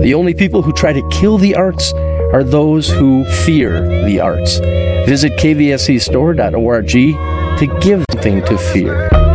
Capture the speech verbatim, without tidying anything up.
The only people who try to kill the arts are those who fear the arts. Visit k v s c store dot org to give something to fear.